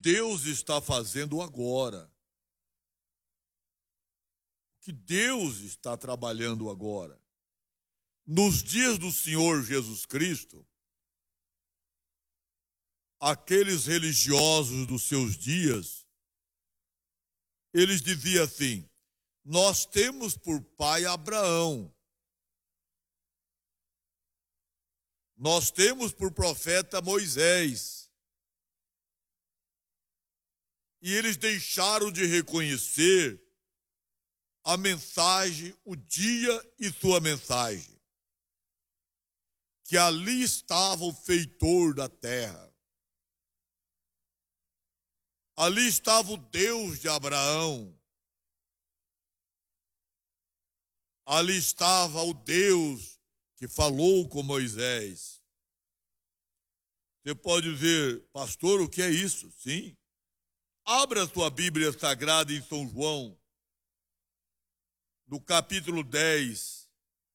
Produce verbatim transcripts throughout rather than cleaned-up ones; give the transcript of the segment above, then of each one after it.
Deus está fazendo agora. O que Deus está trabalhando agora. Nos dias do Senhor Jesus Cristo, aqueles religiosos dos seus dias, eles diziam assim: nós temos por pai Abraão, nós temos por profeta Moisés, e eles deixaram de reconhecer a mensagem, o dia e sua mensagem, que ali estava o feitor da terra. Ali estava o Deus de Abraão. Ali estava o Deus que falou com Moisés. Você pode dizer, pastor, o que é isso? Sim. Abra a sua Bíblia Sagrada em São João, no capítulo dez,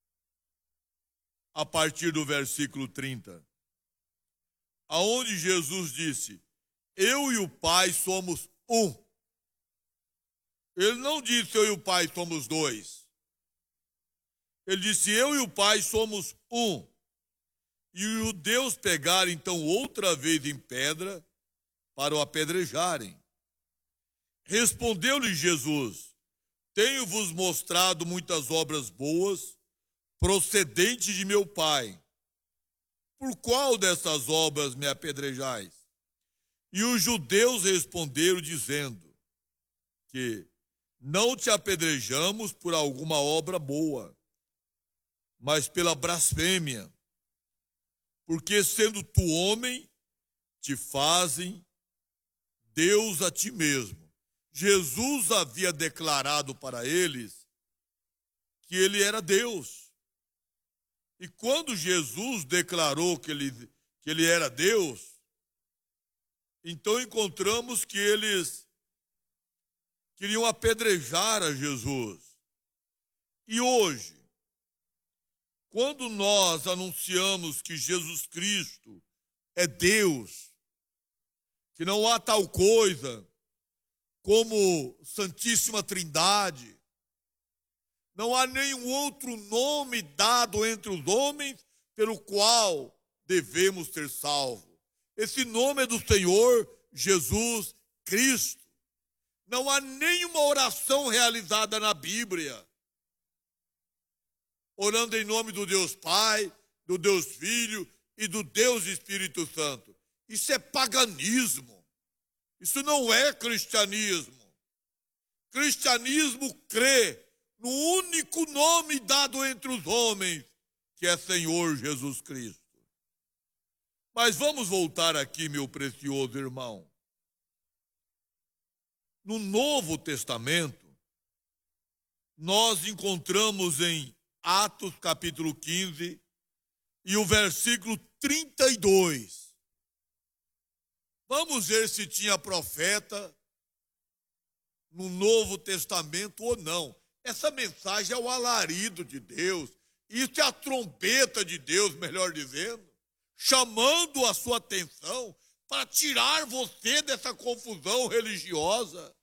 a partir do versículo trinta, aonde Jesus disse: eu e o Pai somos um. Ele não disse eu e o Pai somos dois. Ele disse eu e o Pai somos um. E os judeus pegaram então outra vez em pedra para o apedrejarem. Respondeu-lhe Jesus: tenho-vos mostrado muitas obras boas, procedentes de meu Pai. Por qual dessas obras me apedrejais? E os judeus responderam dizendo que não te apedrejamos por alguma obra boa, mas pela blasfêmia, porque sendo tu homem, te fazem Deus a ti mesmo. Jesus havia declarado para eles que ele era Deus. E quando Jesus declarou que ele, que ele era Deus, então encontramos que eles queriam apedrejar a Jesus. E hoje, quando nós anunciamos que Jesus Cristo é Deus, que não há tal coisa como Santíssima Trindade, não há nenhum outro nome dado entre os homens pelo qual devemos ser salvos. Esse nome é do Senhor Jesus Cristo. Não há nenhuma oração realizada na Bíblia orando em nome do Deus Pai, do Deus Filho e do Deus Espírito Santo. Isso é paganismo. Isso não é cristianismo. Cristianismo crê no único nome dado entre os homens, que é Senhor Jesus Cristo. Mas vamos voltar aqui, meu precioso irmão. No Novo Testamento, nós encontramos em Atos capítulo quinze e o versículo trinta e dois. Vamos ver se tinha profeta no Novo Testamento ou não. Essa mensagem é o alarido de Deus. Isso é a trombeta de Deus, melhor dizendo, chamando a sua atenção para tirar você dessa confusão religiosa.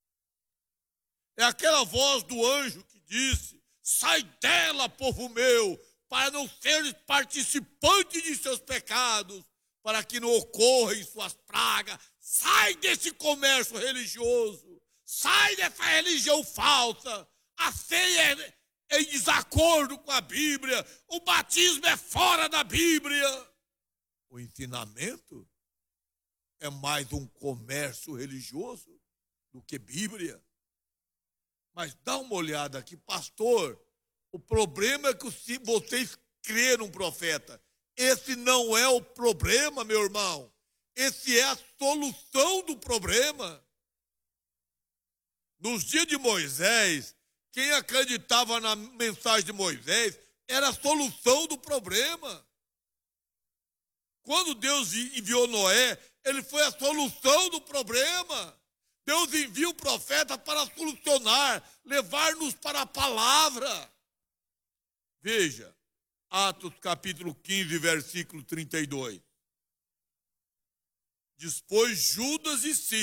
É aquela voz do anjo que disse: sai dela, povo meu, para não seres participante de seus pecados, para que não ocorram suas pragas. Sai desse comércio religioso, sai dessa religião falsa. A ceia é em desacordo com a Bíblia, o batismo é fora da Bíblia. O ensinamento é mais um comércio religioso do que Bíblia. Mas dá uma olhada aqui, pastor, o problema é que se vocês creram no profeta. Esse não é o problema, meu irmão. Esse é a solução do problema. Nos dias de Moisés, quem acreditava na mensagem de Moisés era a solução do problema. Quando Deus enviou Noé, ele foi a solução do problema. Deus envia o profeta para solucionar, levar-nos para a palavra. Veja, Atos capítulo quinze, versículo trinta e dois. Depois Judas e Silas